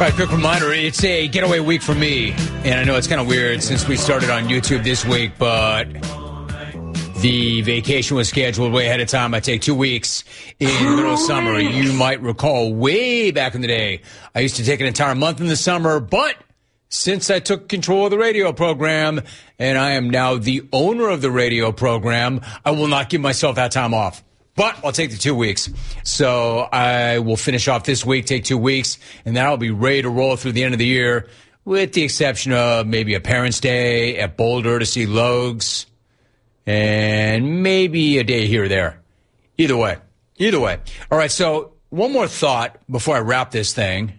All right, quick reminder, it's a getaway week for me. And I know it's kind of weird since we started on YouTube this week, but the vacation was scheduled way ahead of time. I take 2 weeks in the middle of summer. You might recall way back in the day, I used to take an entire month in the summer, but since I took control of the radio program and I am now the owner of the radio program, I will not give myself that time off. But I'll take the 2 weeks. So I will finish off this week, take 2 weeks, and then I'll be ready to roll through the end of the year, with the exception of maybe a Parents' Day at Boulder to see Logs, and maybe a day here or there. Either way. All right, so one more thought before I wrap this thing.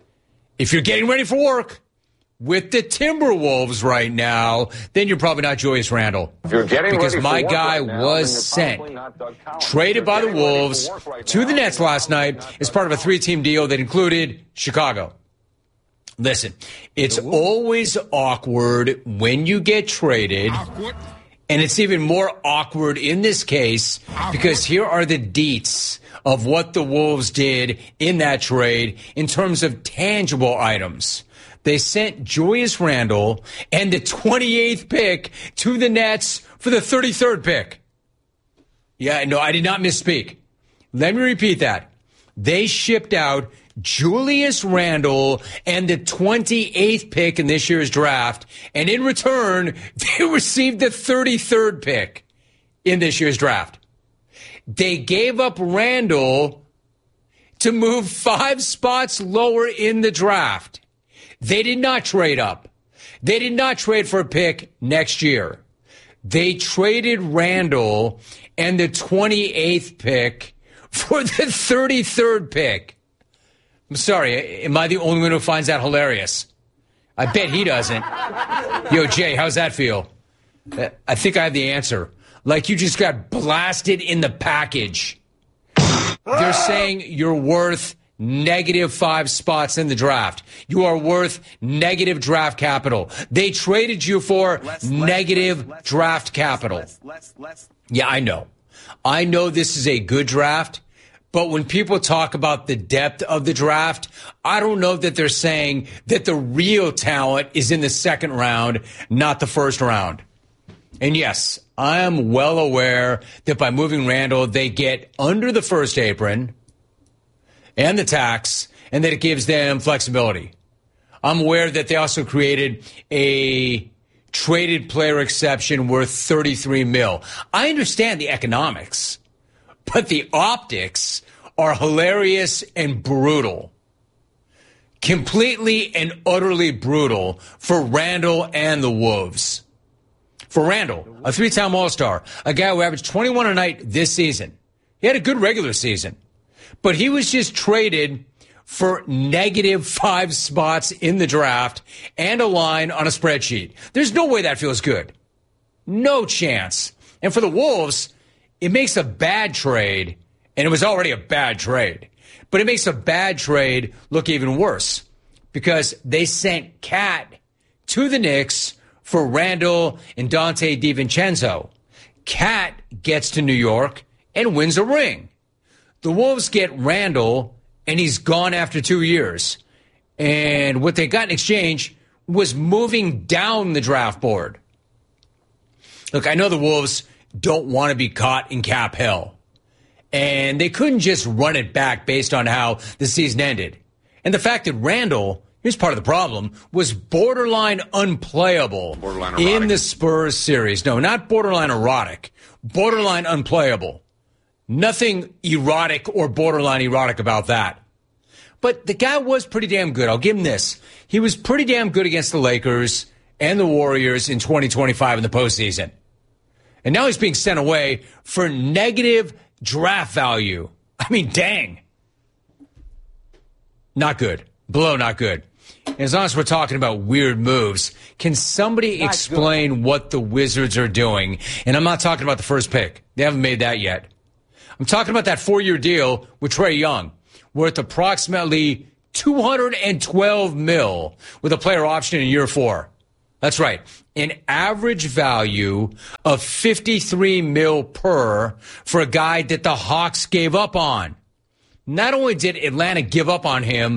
If you're getting ready for work with the Timberwolves right now, then you're probably not Julius Randle. Because my guy was sent, traded by the Wolves to the Nets last night as part of a 3-team deal that included Chicago. Listen, it's always awkward when you get traded, and it's even more awkward in this case because here are the deets of what the Wolves did in that trade in terms of tangible items. They sent Julius Randle and the 28th pick to the Nets for the 33rd pick. Yeah, no, I did not misspeak. Let me repeat that. They shipped out Julius Randle and the 28th pick in this year's draft, and in return, they received the 33rd pick in this year's draft. They gave up Randle to move 5 spots lower in the draft. They did not trade up. They did not trade for a pick next year. They traded Randle and the 28th pick for the 33rd pick. I'm sorry, am I the only one who finds that hilarious? I bet he doesn't. Yo, Jay, how's that feel? I think I have the answer. Like you just got blasted in the package. They're saying you're worth -5 spots in the draft. You are worth negative draft capital. They traded you for negative draft capital. Yeah, I know. I know this is a good draft, but when people talk about the depth of the draft, I don't know that they're saying that the real talent is in the second round, not the first round. And yes, I am well aware that by moving Randle, they get under the first apron and the tax, and that it gives them flexibility. I'm aware that they also created a traded player exception worth $33 million. I understand the economics, but the optics are hilarious and brutal. Completely and utterly brutal for Randle and the Wolves. For Randle, a 3-time All-Star, a guy who averaged 21 a night this season. He had a good regular season. But he was just traded for -5 spots in the draft and a line on a spreadsheet. There's no way that feels good. No chance. And for the Wolves, it makes a bad trade, and it was already a bad trade, but it makes a bad trade look even worse because they sent Cat to the Knicks for Randle and Dante DiVincenzo. Cat gets to New York and wins a ring. The Wolves get Randle, and he's gone after 2 years. And what they got in exchange was moving down the draft board. Look, I know the Wolves don't want to be caught in cap hell. And they couldn't just run it back based on how the season ended. And the fact that Randle, here's part of the problem, was borderline unplayable in the Spurs series. No, not borderline erotic. Borderline unplayable. Nothing erotic or borderline erotic about that. But the guy was pretty damn good. I'll give him this. He was pretty damn good against the Lakers and the Warriors in 2025 in the postseason. And now he's being sent away for negative draft value. I mean, dang. Not good. Below not good. And as long as we're talking about weird moves, can somebody explain what the Wizards are doing? And I'm not talking about the first pick. They haven't made that yet. I'm talking about that 4-year deal with Trae Young, worth approximately $212 million with a player option in year 4. That's right. An average value of $53 million per for a guy that the Hawks gave up on. Not only did Atlanta give up on him,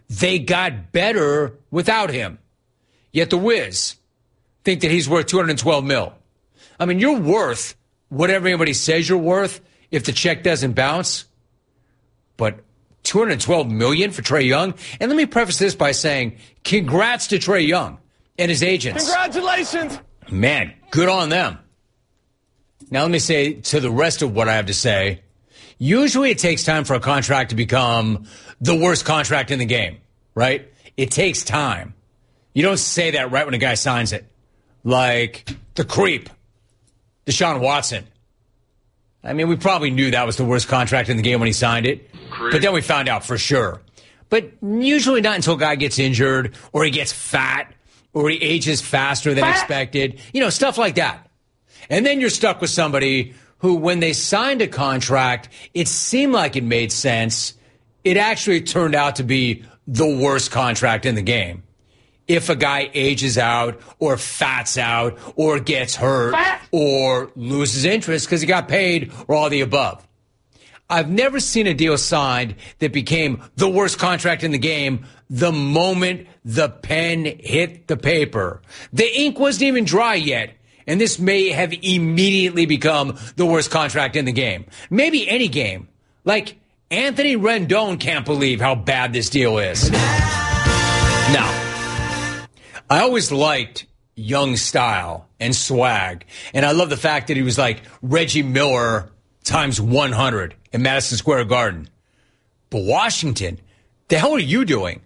they got better without him. Yet the Wiz think that he's worth $212 million. I mean, you're worth whatever anybody says you're worth if the check doesn't bounce. But $212 million for Trae Young? And let me preface this by saying congrats to Trae Young and his agents. Congratulations. Man, good on them. Now let me say to the rest of what I have to say, usually it takes time for a contract to become the worst contract in the game, right? It takes time. You don't say that right when a guy signs it. Like the creep, Deshaun Watson. I mean, we probably knew that was the worst contract in the game when he signed it. But then we found out for sure. But usually not until a guy gets injured or he gets fat or he ages faster than expected. You know, stuff like that. And then you're stuck with somebody who, when they signed a contract, it seemed like it made sense. It actually turned out to be the worst contract in the game. If a guy ages out or fats out or gets hurt or loses interest because he got paid or all the above. I've never seen a deal signed that became the worst contract in the game the moment the pen hit the paper. The ink wasn't even dry yet, and this may have immediately become the worst contract in the game. Maybe any game. Like, Anthony Rendon can't believe how bad this deal is. No. I always liked Young's style and swag, and I love the fact that he was like Reggie Miller times 100 in Madison Square Garden. But Washington, the hell are you doing?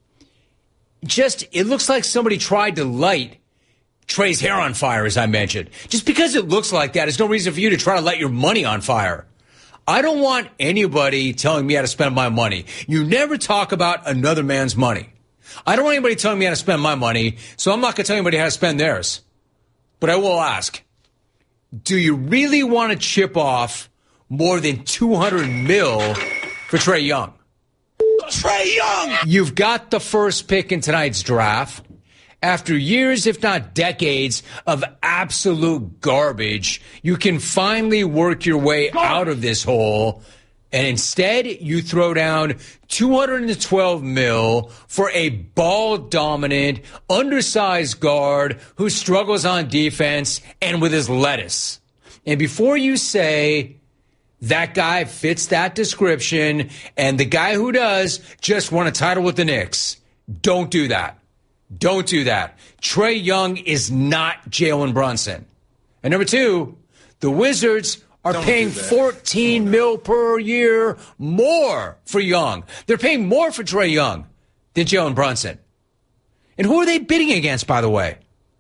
It looks like somebody tried to light Trae's hair on fire, as I mentioned. Just because it looks like that is no reason for you to try to light your money on fire. I don't want anybody telling me how to spend my money. You never talk about another man's money. I don't want anybody telling me how to spend my money, so I'm not going to tell anybody how to spend theirs. But I will ask, do you really want to chip off more than $200 million for Trae Young? Trae Young! You've got the first pick in tonight's draft. After years, if not decades, of absolute garbage, you can finally work your way out of this hole. And instead, you throw down $212 million for a ball-dominant, undersized guard who struggles on defense and with his lettuce. And before you say that guy fits that description and the guy who does just won a title with the Knicks, don't do that. Don't do that. Trae Young is not Jalen Brunson. And number two, the Wizards are paying $14 million per year more for Young. They're paying more for Trae Young than Jalen Brunson. And who are they bidding against, by the way?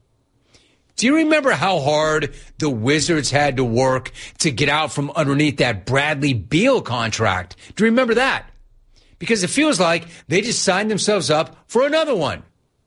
Do you remember how hard the Wizards had to work to get out from underneath that Bradley Beal contract? Do you remember that? Because it feels like they just signed themselves up for another one.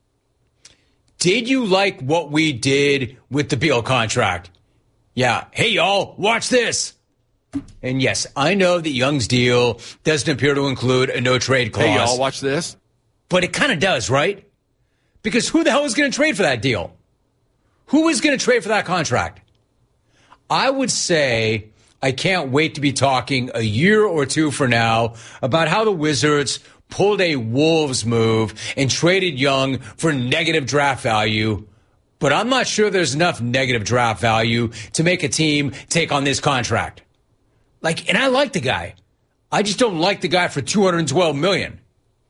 Did you like what we did with the Beal contract? Yeah. Hey, y'all, watch this. And yes, I know that Young's deal doesn't appear to include a no-trade clause. Hey, y'all, watch this. But it kind of does, right? Because who the hell is going to trade for that deal? Who is going to trade for that contract? I would say I can't wait to be talking a year or two from now about how the Wizards pulled a Wolves move and traded Young for negative draft value. But I'm not sure there's enough negative draft value to make a team take on this contract. And I like the guy. I just don't like the guy for $212 million.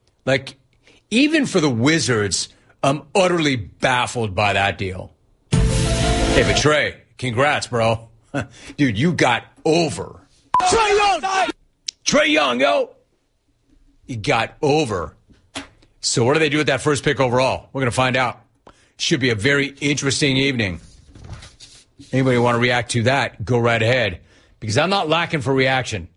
Even for the Wizards, I'm utterly baffled by that deal. Hey, but Trae, congrats, bro. Dude, you got over. Trae Young! Trae Young, yo! You got over. So what do they do with that first pick overall? We're going to find out. Should be a very interesting evening. Anybody want to react to that, go right ahead. Because I'm not lacking for reaction.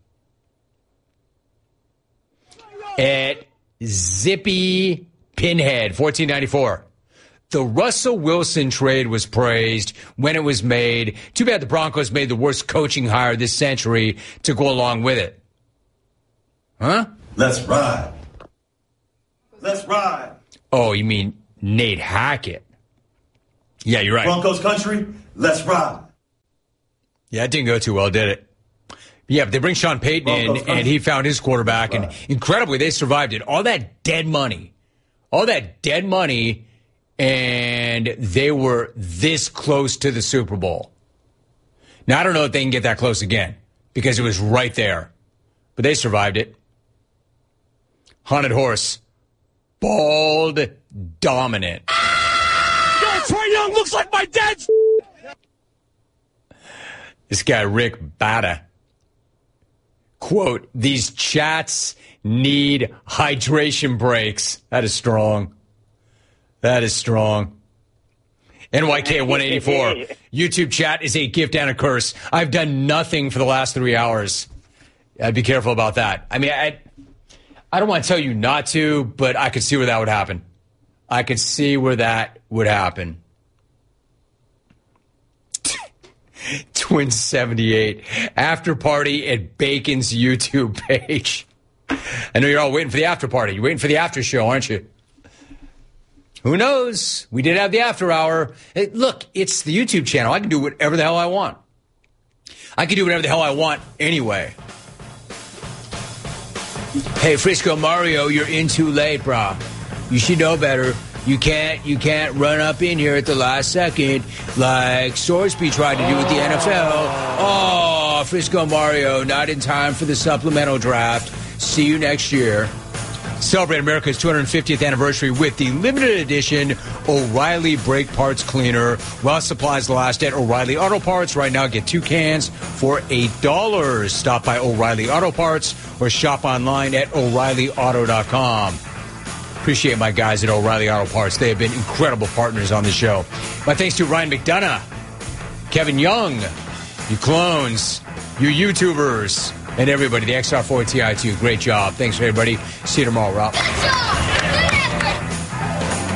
At Zippy Pinhead, 1494. The Russell Wilson trade was praised when it was made. Too bad the Broncos made the worst coaching hire this century to go along with it. Huh? Let's ride. Let's ride. Oh, you mean Nate Hackett? Yeah, you're right. Broncos country, let's ride. Yeah, it didn't go too well, did it? Yeah, but they bring Sean Payton in, and he found his quarterback, and incredibly, they survived it. All that dead money, and they were this close to the Super Bowl. Now, I don't know if they can get that close again, because it was right there. But they survived it. Haunted horse. Bald, dominant. Yo, Trae Young looks like my dad's. This guy, Rick Bata. Quote, these chats need hydration breaks. That is strong. That is strong. NYK 184. YouTube chat is a gift and a curse. I've done nothing for the last 3 hours. I'd be careful about that. I mean, I don't want to tell you not to, but I could see where that would happen. I could see where that would happen. Twin 78. After party at Bacon's YouTube page. I know you're all waiting for the after party. You're waiting for the after show, aren't you? Who knows? We did have the after hour. Hey, look, it's the YouTube channel. I can do whatever the hell I want. I can do whatever the hell I want anyway. Hey, Frisco Mario, you're in too late, brah. You should know better. You can't run up in here at the last second like Sorsby tried to do with the NFL. Oh, Frisco Mario, not in time for the supplemental draft. See you next year. Celebrate America's 250th anniversary with the limited edition O'Reilly Brake Parts Cleaner. While supplies last at O'Reilly Auto Parts. Right now, get 2 cans for $8. Stop by O'Reilly Auto Parts or shop online at O'ReillyAuto.com. Appreciate my guys at O'Reilly Auto Parts. They have been incredible partners on the show. My thanks to Ryan McDonough, Kevin Young, you clones, you YouTubers, and everybody, the XR4 Ti2. Great job. Thanks, everybody. See you tomorrow, Rob.